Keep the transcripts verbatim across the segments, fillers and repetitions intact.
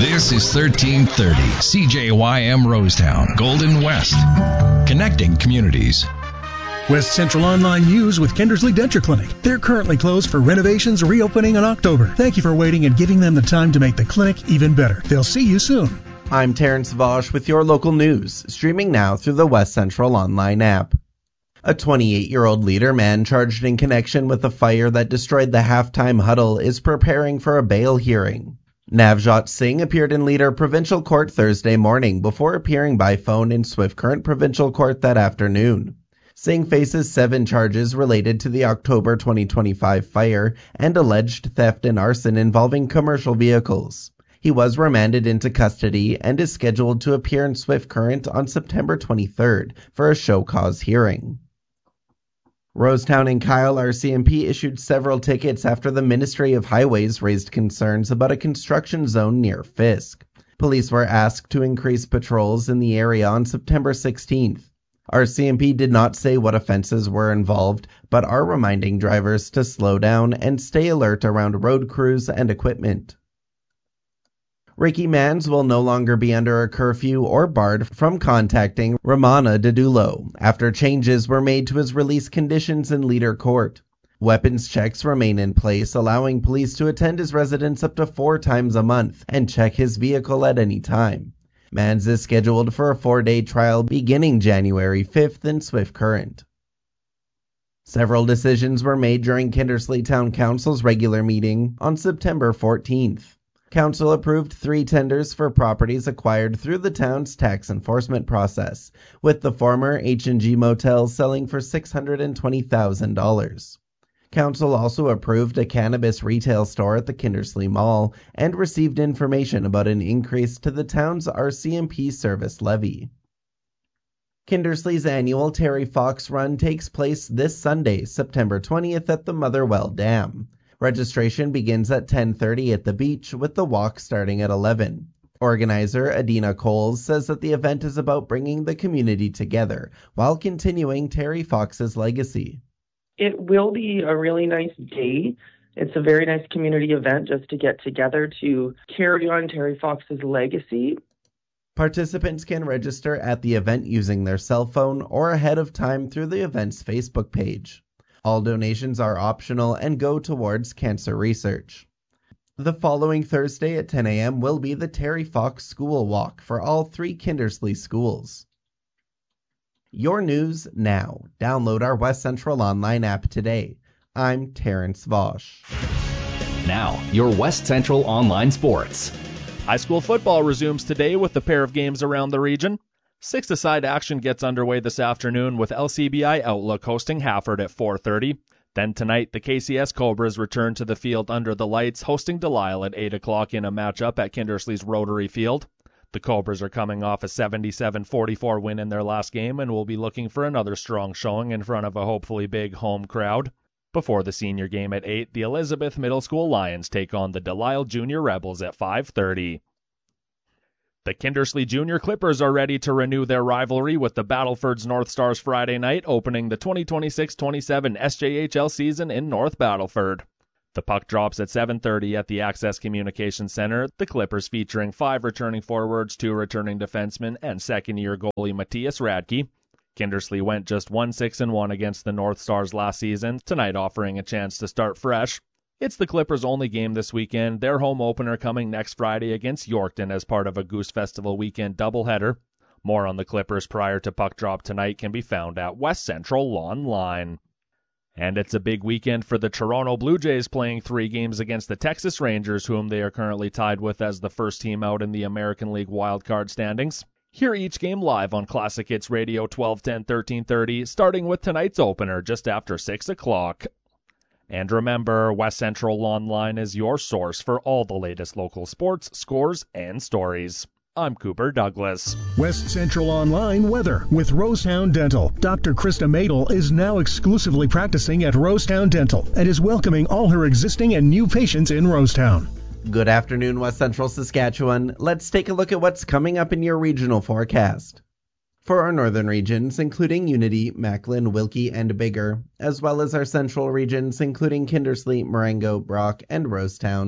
This is thirteen thirty C J Y M Rosetown, Golden West. Connecting communities. West Central Online News with Kindersley Denture Clinic. They're currently closed for renovations, reopening in October. Thank you for waiting and giving them the time to make the clinic even better. They'll see you soon. I'm Terrence Vosch with your local news, streaming now through the West Central Online app. A twenty-eight-year-old leader man charged in connection with the fire that destroyed the halftime huddle is preparing for a bail hearing. Navjot Singh appeared in Leader Provincial Court Thursday morning before appearing by phone in Swift Current Provincial Court that afternoon. Singh faces seven charges related to the October twenty twenty-five fire and alleged theft and arson involving commercial vehicles. He was remanded into custody and is scheduled to appear in Swift Current on September twenty-third for a show cause hearing. Rosetown and Kyle R C M P issued several tickets after the Ministry of Highways raised concerns about a construction zone near Fisk. Police were asked to increase patrols in the area on September sixteenth. R C M P did not say what offenses were involved, but are reminding drivers to slow down and stay alert around road crews and equipment. Ricky Mans will no longer be under a curfew or barred from contacting Ramana Dedulo after changes were made to his release conditions in Leader Court. Weapons checks remain in place, allowing police to attend his residence up to four times a month and check his vehicle at any time. Mans is scheduled for a four-day trial beginning January fifth in Swift Current. Several decisions were made during Kindersley Town Council's regular meeting on September fourteenth. Council approved three tenders for properties acquired through the town's tax enforcement process, with the former H and G Motel selling for six hundred twenty thousand dollars. Council also approved a cannabis retail store at the Kindersley Mall and received information about an increase to the town's R C M P service levy. Kindersley's annual Terry Fox Run takes place this Sunday, September twentieth at the Motherwell Dam. Registration begins at ten thirty at the beach, with the walk starting at eleven. Organizer Adina Coles says that the event is about bringing the community together while continuing Terry Fox's legacy. It will be a really nice day. It's a very nice community event just to get together to carry on Terry Fox's legacy. Participants can register at the event using their cell phone or ahead of time through the event's Facebook page. All donations are optional and go towards cancer research. The following Thursday at ten a.m. will be the Terry Fox School Walk for all three Kindersley schools. Your news now. Download our West Central Online app today. I'm Terrence Vosch. Now, your West Central Online Sports. High school football resumes today with a pair of games around the region. Six-a-side action gets underway this afternoon with L C B I Outlook hosting Hafford at four thirty. Then tonight, the K C S Cobras return to the field under the lights, hosting Delisle at eight o'clock in a matchup at Kindersley's Rotary Field. The Cobras are coming off a seventy-seven forty-four win in their last game and will be looking for another strong showing in front of a hopefully big home crowd. Before the senior game at eight, the Elizabeth Middle School Lions take on the Delisle Junior Rebels at five thirty. The Kindersley Junior Clippers are ready to renew their rivalry with the Battleford's North Stars Friday night, opening the twenty twenty-six twenty-seven S J H L season in North Battleford. The puck drops at seven thirty at the Access Communications Center, the Clippers featuring five returning forwards, two returning defensemen, and second-year goalie Matthias Radke. Kindersley went just one six and one against the North Stars last season, tonight offering a chance to start fresh. It's the Clippers' only game this weekend, their home opener coming next Friday against Yorkton as part of a Goose Festival weekend doubleheader. More on the Clippers prior to puck drop tonight can be found at West Central Online. And it's a big weekend for the Toronto Blue Jays, playing three games against the Texas Rangers, whom they are currently tied with as the first team out in the American League wildcard standings. Hear each game live on Classic Hits Radio twelve ten, thirteen thirty, starting with tonight's opener just after six o'clock. And remember, West Central Online is your source for all the latest local sports, scores, and stories. I'm Cooper Douglas. West Central Online weather with Rosetown Dental. Doctor Krista Madel is now exclusively practicing at Rosetown Dental and is welcoming all her existing and new patients in Rosetown. Good afternoon, West Central Saskatchewan. Let's take a look at what's coming up in your regional forecast. For our northern regions, including Unity, Macklin, Wilkie, and Biggar, as well as our central regions, including Kindersley, Marengo, Brock, and Rosetown,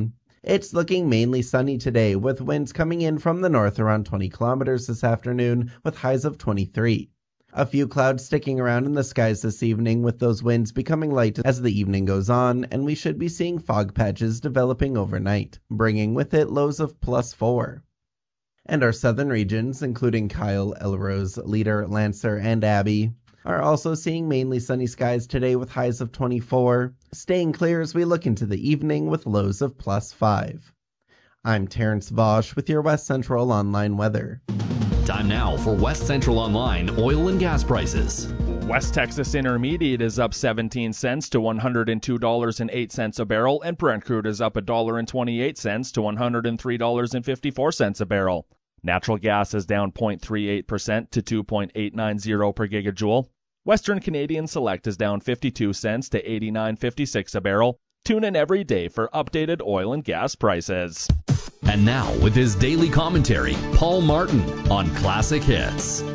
It's looking mainly sunny today, with winds coming in from the north around twenty kilometers this afternoon, with highs of twenty-three. A few clouds sticking around in the skies this evening, with those winds becoming light as the evening goes on, and we should be seeing fog patches developing overnight, bringing with it lows of plus four. And our southern regions, including Kyle, Elrose, Leader, Lancer, and Abbey, are also seeing mainly sunny skies today with highs of twenty-four, staying clear as we look into the evening with lows of plus five. I'm Terrence Vosch with your West Central Online weather. Time now for West Central Online oil and gas prices. West Texas Intermediate is up seventeen cents to one hundred two dollars and eight cents a barrel, and Brent crude is up one dollar and twenty-eight cents to one hundred three dollars and fifty-four cents a barrel. Natural gas is down zero point three eight percent to two point eight nine zero per gigajoule. Western Canadian Select is down fifty-two cents to eighty-nine fifty-six a barrel. Tune in every day for updated oil and gas prices. And now, with his daily commentary, Paul Martin on Classic Hits.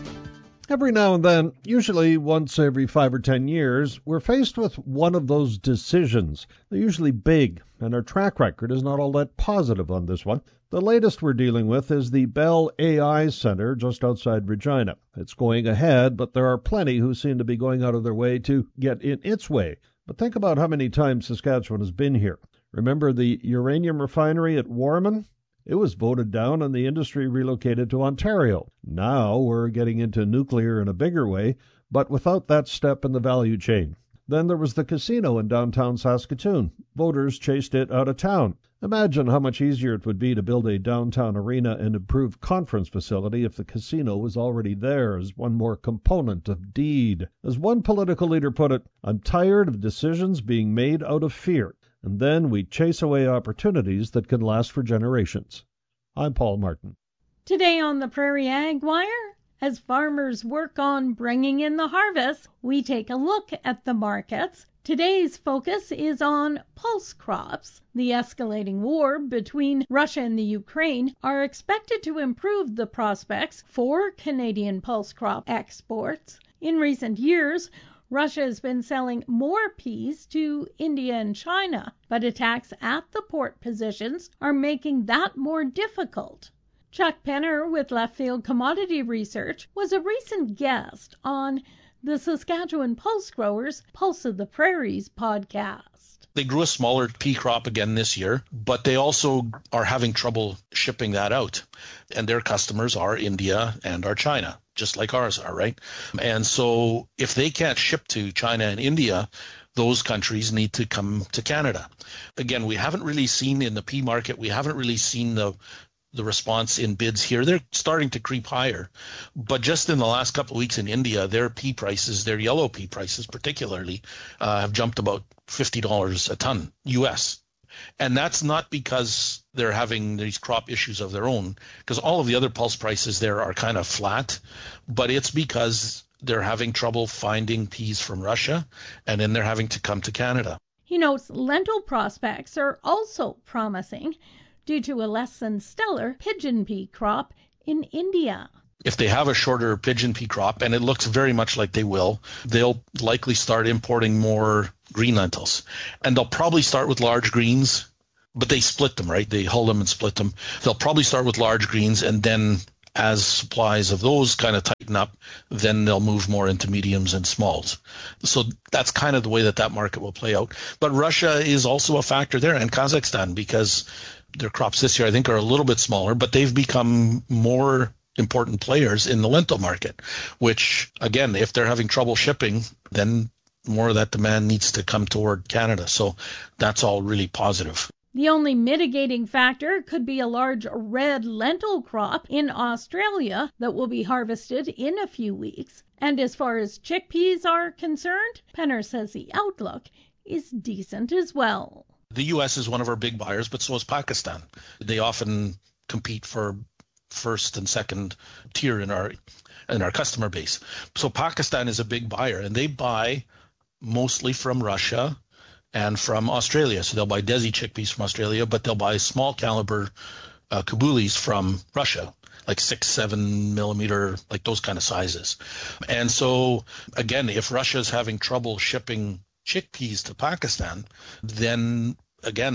Every now and then, usually once every five or ten years, we're faced with one of those decisions. They're usually big, and our track record is not all that positive on this one. The latest we're dealing with is the Bell A I Center just outside Regina. It's going ahead, but there are plenty who seem to be going out of their way to get in its way. But think about how many times Saskatchewan has been here. Remember the uranium refinery at Warman? It was voted down and the industry relocated to Ontario. Now we're getting into nuclear in a bigger way, but without that step in the value chain. Then there was the casino in downtown Saskatoon. Voters chased it out of town. Imagine how much easier it would be to build a downtown arena and improved conference facility if the casino was already there as one more component of deed. As one political leader put it, I'm tired of decisions being made out of fear, and then we chase away opportunities that can last for generations. I'm Paul Martin. Today on the Prairie Ag Wire, as farmers work on bringing in the harvest, we take a look at the markets. Today's focus is on pulse crops. The escalating war between Russia and the Ukraine are expected to improve the prospects for Canadian pulse crop exports. In recent years, Russia has been selling more peas to India and China, but attacks at the port positions are making that more difficult. Chuck Penner with Left Field Commodity Research was a recent guest on the Saskatchewan Pulse Growers Pulse of the Prairies podcast. They grew a smaller pea crop again this year, but they also are having trouble shipping that out. And their customers are India and are China, just like ours are, right? And so if they can't ship to China and India, those countries need to come to Canada. Again, we haven't really seen in the pea market, we haven't really seen the the response in bids here. They're starting to creep higher. But just in the last couple of weeks in India, their pea prices, their yellow pea prices particularly, uh, have jumped about fifty dollars a ton U S. And that's not because they're having these crop issues of their own, because all of the other pulse prices there are kind of flat, but it's because they're having trouble finding peas from Russia, and then they're having to come to Canada. He notes lentil prospects are also promising due to a less than stellar pigeon pea crop in India. If they have a shorter pigeon pea crop, and it looks very much like they will, they'll likely start importing more green lentils. And they'll probably start with large greens, but they split them, right? They hull them and split them. They'll probably start with large greens, and then as supplies of those kind of tighten up, then they'll move more into mediums and smalls. So that's kind of the way that that market will play out. But Russia is also a factor there, and Kazakhstan, because their crops this year, I think, are a little bit smaller, but they've become more important players in the lentil market, which, again, if they're having trouble shipping, then more of that demand needs to come toward Canada. So that's all really positive. The only mitigating factor could be a large red lentil crop in Australia that will be harvested in a few weeks. And as far as chickpeas are concerned, Penner says the outlook is decent as well. The U S is one of our big buyers, but so is Pakistan. They often compete for first and second tier in our in our customer base. So Pakistan is a big buyer, and they buy mostly from Russia and from Australia. So they'll buy Desi chickpeas from Australia, but they'll buy small caliber uh, Kabulis from Russia, like six, seven millimeter, like those kind of sizes. And so, again, if Russia is having trouble shipping chickpeas to Pakistan, then again,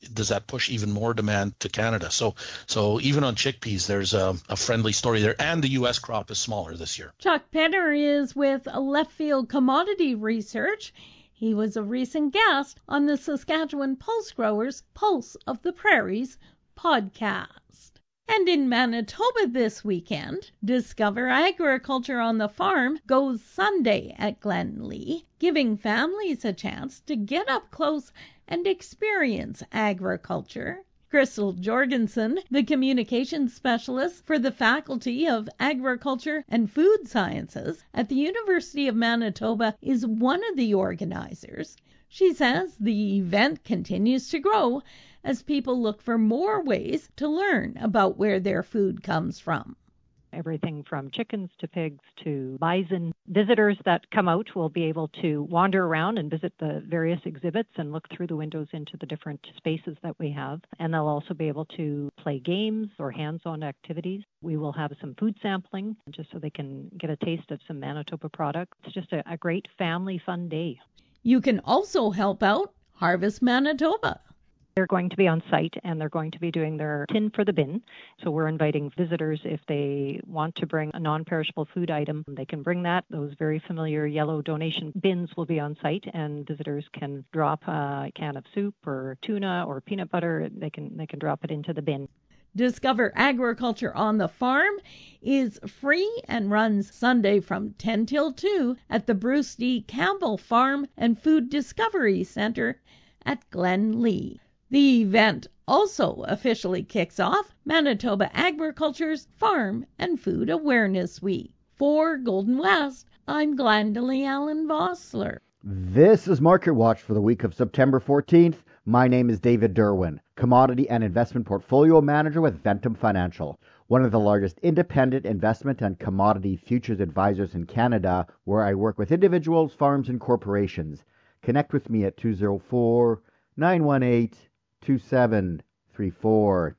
does that push even more demand to Canada? So so even on chickpeas, there's a, a friendly story there, and the U S crop is smaller this year. Chuck Penner is with Left Field Commodity Research. He was a recent guest on the Saskatchewan Pulse Growers Pulse of the Prairies podcast. And in Manitoba this weekend, Discover Agriculture on the Farm goes Sunday at Glenlee, giving families a chance to get up close and experience agriculture. Crystal Jorgensen, the communications specialist for the Faculty of Agriculture and Food Sciences at the University of Manitoba, is one of the organizers. She says the event continues to grow as people look for more ways to learn about where their food comes from. Everything from chickens to pigs to bison. Visitors that come out will be able to wander around and visit the various exhibits and look through the windows into the different spaces that we have. And they'll also be able to play games or hands-on activities. We will have some food sampling just so they can get a taste of some Manitoba products. It's just a, a great family fun day. You can also help out Harvest Manitoba. They're going to be on site and they're going to be doing their tin for the bin. So we're inviting visitors, if they want to bring a non-perishable food item, they can bring that. Those very familiar yellow donation bins will be on site, and visitors can drop a can of soup or tuna or peanut butter. They can they can drop it into the bin. Discover Agriculture on the Farm is free and runs Sunday from ten till two at the Bruce D. Campbell Farm and Food Discovery Center at Glenlee. The event also officially kicks off Manitoba Agriculture's Farm and Food Awareness Week. For Golden West, I'm Glendalee Allen Vossler. This is Market Watch for the week of September fourteenth. My name is David Derwin, Commodity and Investment Portfolio Manager with Ventum Financial, one of the largest independent investment and commodity futures advisors in Canada, where I work with individuals, farms, and corporations. Connect with me at two oh four, nine one eight, two seven three four.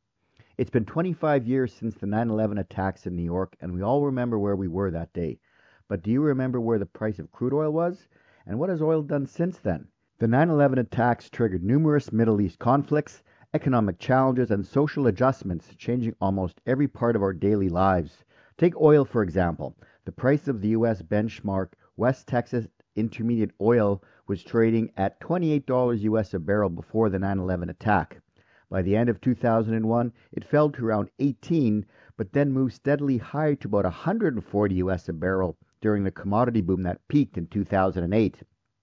It's been twenty-five years since the nine eleven attacks in New York, and we all remember where we were that day. But do you remember where the price of crude oil was? And what has oil done since then? The nine eleven attacks triggered numerous Middle East conflicts, economic challenges, and social adjustments, changing almost every part of our daily lives. Take oil, for example. The price of the U S benchmark West Texas Intermediate oil was trading at twenty-eight dollars U S a barrel before the nine eleven attack. By the end of two thousand one, it fell to around eighteen, but then moved steadily higher to about one hundred forty U S a barrel during the commodity boom that peaked in two thousand eight.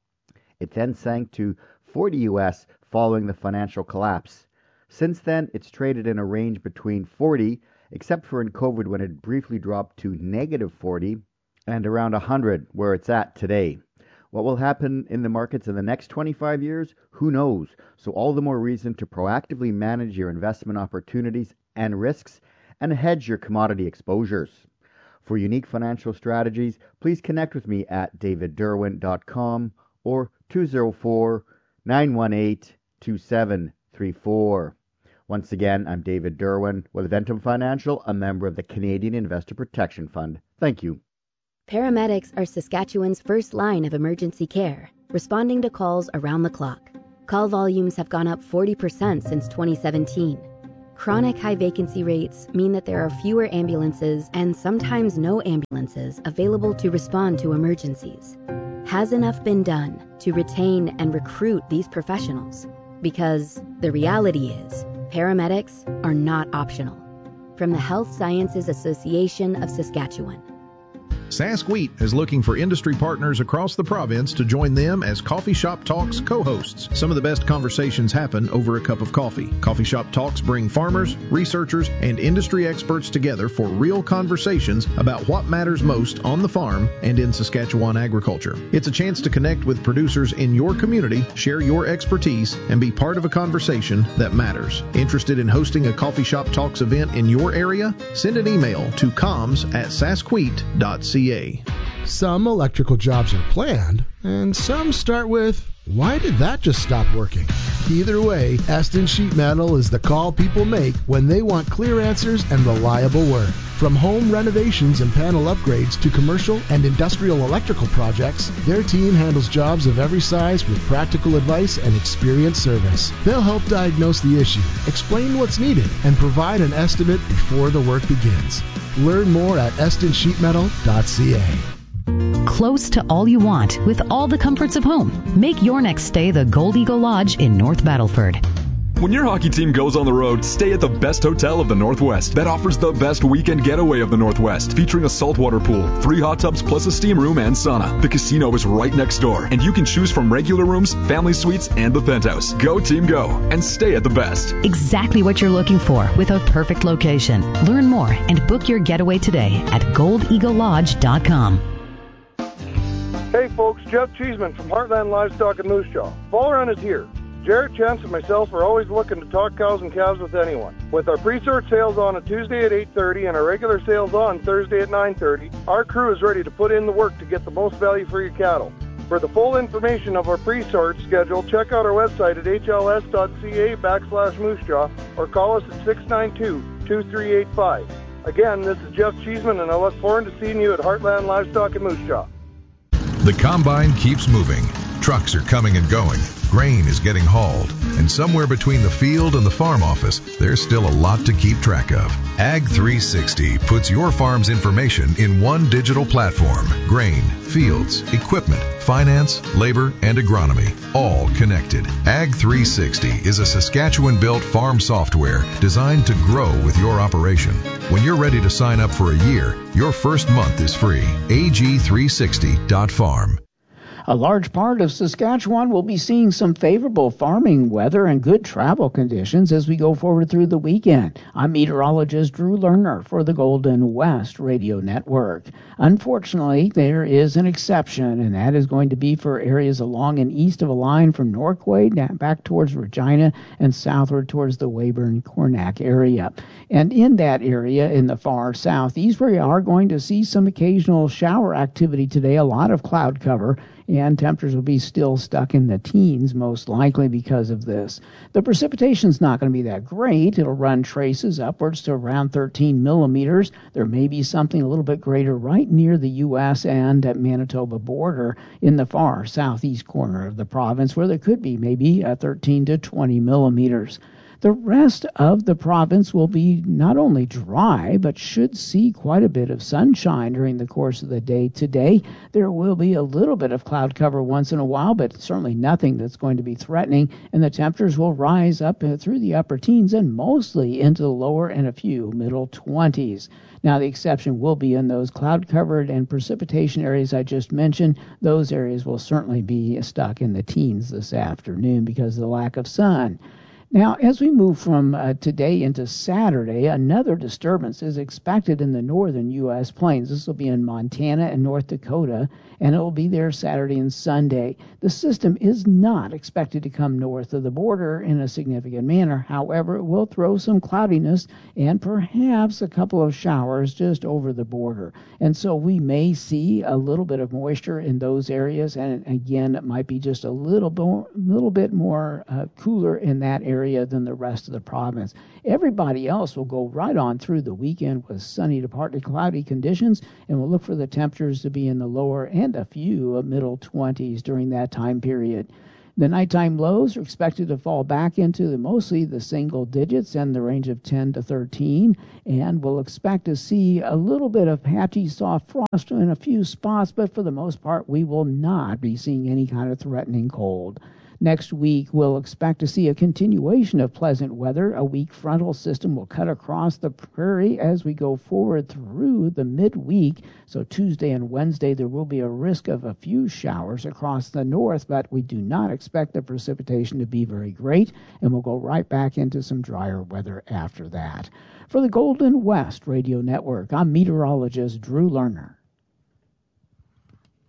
It then sank to forty U S following the financial collapse. Since then, it's traded in a range between forty, except for in COVID when it briefly dropped to negative forty, and around one hundred, where it's at today. What will happen in the markets in the next twenty-five years? Who knows? So all the more reason to proactively manage your investment opportunities and risks and hedge your commodity exposures. For unique financial strategies, please connect with me at david derwin dot com or two oh four, nine one eight, two seven three four. Once again, I'm David Derwin with Ventum Financial, a member of the Canadian Investor Protection Fund. Thank you. Paramedics are Saskatchewan's first line of emergency care, responding to calls around the clock. Call volumes have gone up forty percent since twenty seventeen. Chronic high vacancy rates mean that there are fewer ambulances and sometimes no ambulances available to respond to emergencies. Has enough been done to retain and recruit these professionals? Because the reality is, paramedics are not optional. From the Health Sciences Association of Saskatchewan. Sask Wheat is looking for industry partners across the province to join them as Coffee Shop Talks co-hosts. Some of the best conversations happen over a cup of coffee. Coffee Shop Talks bring farmers, researchers, and industry experts together for real conversations about what matters most on the farm and in Saskatchewan agriculture. It's a chance to connect with producers in your community, share your expertise, and be part of a conversation that matters. Interested in hosting a Coffee Shop Talks event in your area? Send an email to comms at saskwheat dot c a. Some electrical jobs are planned, and some start with Why did that just stop working? Either way, Eston Sheet Metal is the call people make when they want clear answers and reliable work. From home renovations and panel upgrades to commercial and industrial electrical projects, their team handles jobs of every size with practical advice and experienced service. They'll help diagnose the issue, explain what's needed, and provide an estimate before the work begins. Learn more at eston sheet metal dot c a. Close to all you want with all the comforts of home. Make your next stay the Gold Eagle Lodge in North Battleford. When your hockey team goes on the road, stay at the best hotel of the Northwest. That offers the best weekend getaway of the Northwest, featuring a saltwater pool, three hot tubs plus a steam room and sauna. The casino is right next door, and you can choose from regular rooms, family suites, and the penthouse. Go team go, and stay at the best. Exactly what you're looking for with a perfect location. Learn more and book your getaway today at gold eagle lodge dot com. Hey folks, Jeff Cheeseman from Heartland Livestock in Moose Jaw. Fall Run is here. Jarrett, Chance, and myself are always looking to talk cows and calves with anyone. With our pre-sort sales on a Tuesday at eight thirty and our regular sales on Thursday at nine thirty, our crew is ready to put in the work to get the most value for your cattle. For the full information of our pre-sort schedule, check out our website at h l s dot c a backslash moosejaw or call us at six nine two, two three eight five. Again, this is Jeff Cheeseman, and I look forward to seeing you at Heartland Livestock in Moose Jaw. The combine keeps moving. Trucks are coming and going. Grain is getting hauled. And somewhere between the field and the farm office, there's still a lot to keep track of. Ag three sixty puts your farm's information in one digital platform. Grain, fields, equipment, finance, labor, and agronomy, all connected. Ag three sixty is a Saskatchewan-built farm software designed to grow with your operation. When you're ready to sign up for a year, your first month is free. A G three sixty dot farm. A large part of Saskatchewan will be seeing some favorable farming weather and good travel conditions as we go forward through the weekend. I'm meteorologist Drew Lerner for the Golden West Radio Network. Unfortunately, there is an exception, and that is going to be for areas along and east of a line from Norquay back towards Regina and southward towards the Weyburn-Cornack area. And in that area, in the far southeast, we are going to see some occasional shower activity today, a lot of cloud cover, and temperatures will be still stuck in the teens, most likely because of this. The precipitation's not going to be that great. It'll run traces upwards to around thirteen millimeters. There may be something a little bit greater right near the U S and at Manitoba border in the far southeast corner of the province, where there could be maybe uh, thirteen to twenty millimeters. The rest of the province will be not only dry, but should see quite a bit of sunshine during the course of the day today. There will be a little bit of cloud cover once in a while, but certainly nothing that's going to be threatening, and the temperatures will rise up through the upper teens and mostly into the lower and a few middle twenties. Now, the exception will be in those cloud-covered and precipitation areas I just mentioned. Those areas will certainly be stuck in the teens this afternoon because of the lack of sun. Now, as we move from uh, today into Saturday, another disturbance is expected in the northern U S plains. This will be in Montana and North Dakota, and it will be there Saturday and Sunday. The system is not expected to come north of the border in a significant manner. However, it will throw some cloudiness and perhaps a couple of showers just over the border. And so we may see a little bit of moisture in those areas, and again, it might be just a little, bo- little bit more uh, cooler in that area. area than the rest of the province. Everybody else will go right on through the weekend with sunny to partly cloudy conditions, and we'll look for the temperatures to be in the lower and a few middle twenties during that time period. The nighttime lows are expected to fall back into the, mostly the single digits and the range of ten to thirteen, and we'll expect to see a little bit of patchy soft frost in a few spots, but for the most part, we will not be seeing any kind of threatening cold. Next week, we'll expect to see a continuation of pleasant weather. A weak frontal system will cut across the prairie as we go forward through the midweek. So Tuesday and Wednesday, there will be a risk of a few showers across the north, but we do not expect the precipitation to be very great, and we'll go right back into some drier weather after that. For the Golden West Radio Network, I'm meteorologist Drew Lerner.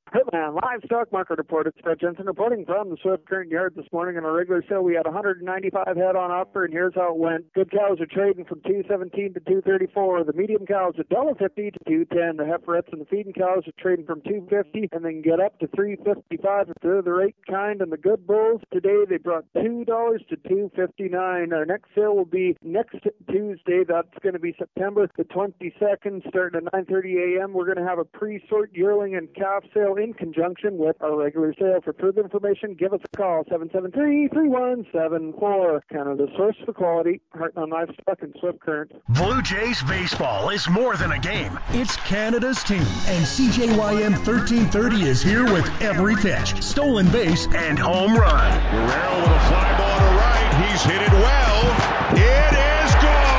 Hitman Livestock Market Report. It's Fred Jensen reporting from the Swift Current Yard this morning. On a regular sale, we had one hundred ninety-five head on offer, and here's how it went. Good cows are trading from two seventeen to two thirty-four. The medium cows are one dollar fifty to two ten. The heiferettes and the feeding cows are trading from two fifty and then get up to three fifty-five if they're the right kind. And the good bulls today, they brought two dollars to two fifty-nine. Our next sale will be next Tuesday. That's going to be September the twenty-second, starting at nine thirty a.m. We're going to have a pre-sort yearling and calf sale in conjunction with our regular sale. For further information, give us a call, seven seven three, three one seven four. Canada's source for quality, Heartland Livestock and Swift Current. Blue Jays baseball is more than a game. It's Canada's team, and C J Y M thirteen thirty is here with every pitch, stolen base, and home run. Guerrero with a fly ball to right. He's hit it well. It is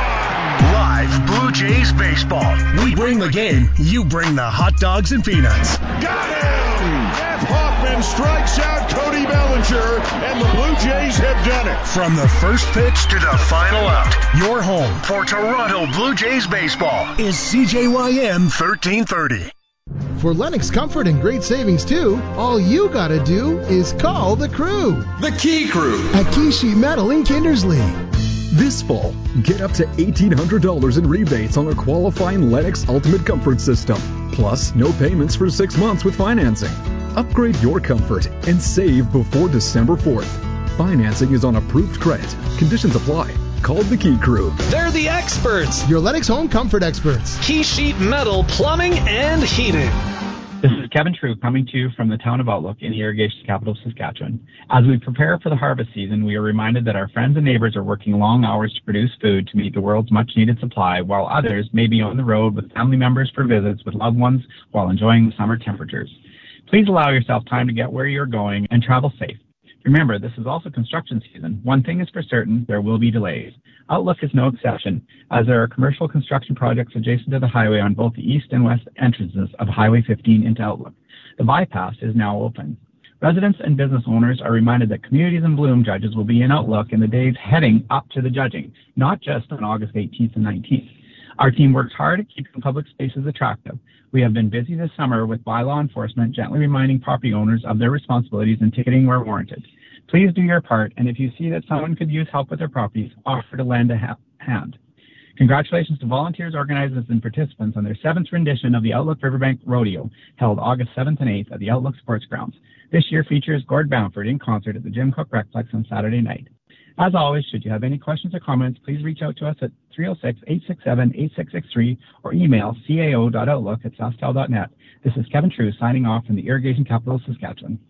gone. Live Blue Jays baseball. We bring the game. You bring the hot dogs and peanuts. Got him! Jeff Hoffman strikes out Cody Bellinger, and the Blue Jays have done it. From the first pitch to the final out, your home for Toronto Blue Jays baseball is C J Y M thirteen thirty. For Lennox comfort and great savings too, all you gotta do is call the crew. The Key Crew at Key Sheet Metal in Kindersley. This fall, get up to eighteen hundred dollars in rebates on a qualifying Lennox Ultimate Comfort System. Plus, no payments for six months with financing. Upgrade your comfort and save before December fourth. Financing is on approved credit. Conditions apply. Call the Key Crew. They're the experts. Your Lennox home comfort experts. Key Sheet Metal Plumbing and Heating. This is Kevin True coming to you from the town of Outlook in the irrigation capital of Saskatchewan. As we prepare for the harvest season, we are reminded that our friends and neighbors are working long hours to produce food to meet the world's much-needed supply, while others may be on the road with family members for visits with loved ones while enjoying the summer temperatures. Please allow yourself time to get where you're going and travel safe. Remember, this is also construction season. One thing is for certain, there will be delays. Outlook is no exception, as there are commercial construction projects adjacent to the highway on both the east and west entrances of Highway fifteen into Outlook. The bypass is now open. Residents and business owners are reminded that Communities in Bloom judges will be in Outlook in the days heading up to the judging, not just on August eighteenth and nineteenth. Our team works hard at keeping public spaces attractive. We have been busy this summer with bylaw enforcement, gently reminding property owners of their responsibilities and ticketing where warranted. Please do your part, and if you see that someone could use help with their properties, offer to lend a ha- hand. Congratulations to volunteers, organizers, and participants on their seventh rendition of the Outlook Riverbank Rodeo, held August seventh and eighth at the Outlook Sports Grounds. This year features Gord Bamford in concert at the Jim Cook Recplex on Saturday night. As always, should you have any questions or comments, please reach out to us at three oh six, eight six seven, eight six six three or email cao dot outlook at sastel dot net. This is Kevin True signing off from the irrigation capital of Saskatchewan.